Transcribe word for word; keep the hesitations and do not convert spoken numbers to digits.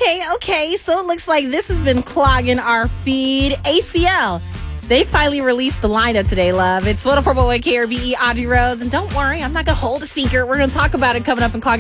Okay, okay. So it looks like this has been clogging our feed. A C L. They finally released the lineup today, love. It's one oh four point one K R V E, Audrey Rose. And don't worry, I'm not going to hold a secret. We're going to talk about it coming up in Clogging